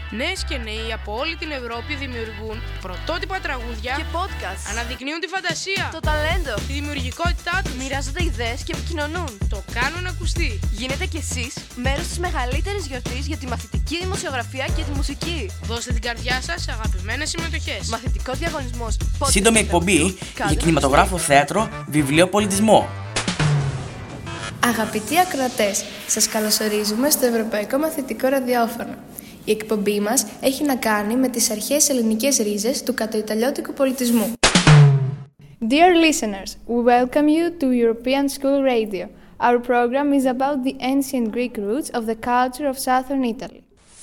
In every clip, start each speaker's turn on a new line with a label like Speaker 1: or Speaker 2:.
Speaker 1: Νέες και νέοι από όλη την Ευρώπη δημιουργούν πρωτότυπα τραγούδια
Speaker 2: και podcast.
Speaker 1: Αναδεικνύουν τη φαντασία,
Speaker 2: το ταλέντο,
Speaker 1: τη δημιουργικότητά τους.
Speaker 2: Μοιράζονται ιδέες και επικοινωνούν.
Speaker 1: Το κάνουν ακουστεί.
Speaker 2: Γίνετε κι εσείς μέρος της μεγαλύτερης γιορτής για τη μαθητική δημοσιογραφία και τη μουσική.
Speaker 1: Δώστε την καρδιά σας σε αγαπημένες συμμετοχές.
Speaker 2: Μαθητικός διαγωνισμός.
Speaker 3: Σύντομη εκπομπή για κινηματογράφο, θέατρο, βιβλίο, πολιτισμό.
Speaker 4: Αγαπητοί ακροατές, σας καλωσορίζουμε στο Ευρωπαϊκό Μαθητικό Ραδιόφωνο. Η εκπομπή μας έχει να κάνει με τις αρχαίες ελληνικές ρίζες του κατοϊταλιώτικου πολιτισμού. Dear listeners, we welcome you to European School Radio. Our program is about the ancient Greek roots of the culture of southern Italy.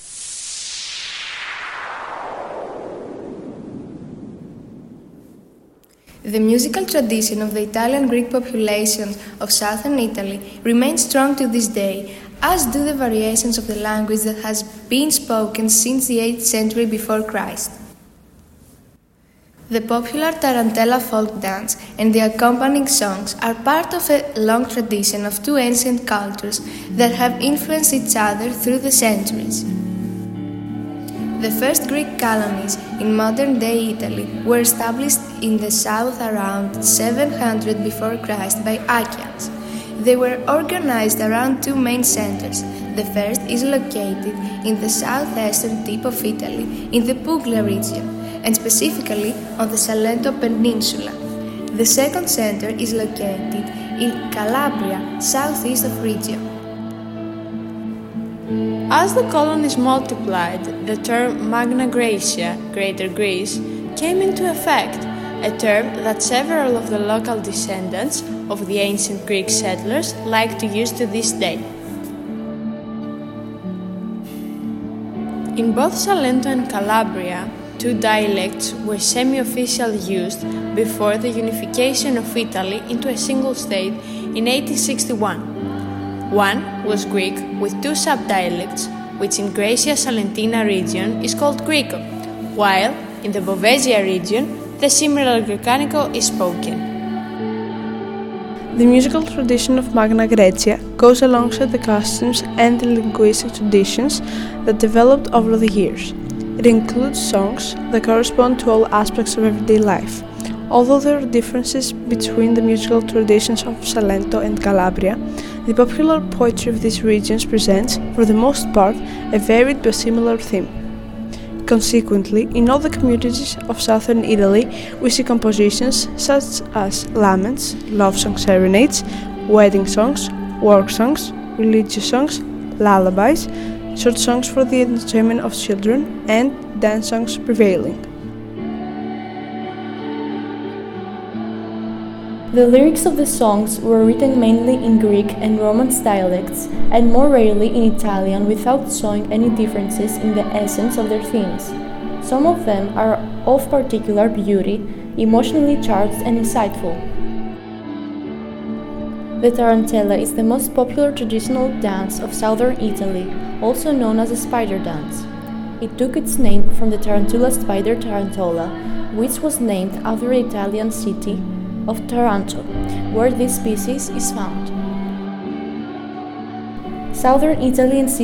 Speaker 4: The musical tradition of the Italian Greek population of southern Italy remains strong to this day, as do the variations of the language that has been spoken since the 8th century before Christ. The popular Tarantella folk dance and the accompanying songs are part of a long tradition of two ancient cultures that have influenced each other through the centuries. The first Greek colonies in modern-day Italy were established in the south around 700 before Christ by Achaeans. They were organized around two main centers. The first is located in the southeastern tip of Italy, in the Puglia region, and specifically on the Salento Peninsula. The second center is located in Calabria, southeast of region.
Speaker 5: As the colonies multiplied, the term Magna Graecia, Greater Greece, came into effect, a term that several of the local descendants of the ancient Greek settlers like to use to this day. In both Salento and Calabria, two dialects were semi-official used before the unification of Italy into a single state in 1861. One was Greek with two sub-dialects, which in Graecia Salentina region is called Greco, while in the Bovesia region the similar Greekanico is spoken.
Speaker 6: The musical tradition of Magna Graecia goes alongside the customs and the linguistic traditions that developed over the years. It includes songs that correspond to all aspects of everyday life. Although there are differences between the musical traditions of Salento and Calabria, the popular poetry of these regions presents, for the most part, a varied but similar theme. Consequently, in all the communities of southern Italy, we see compositions such as laments, love song serenades, wedding songs, work songs, religious songs, lullabies, short songs for the entertainment of children, and dance songs prevailing.
Speaker 7: The lyrics of the songs were written mainly in Greek and Romance dialects, and more rarely in Italian, without showing any differences in the essence of their themes. Some of them are of particular beauty, emotionally charged and insightful. The tarantella is the most popular traditional dance of southern Italy, also known as a spider dance. It took its name from the tarantula spider Tarantola, which was named after the Italian city of Taranto, where this species is found. Southern Italy and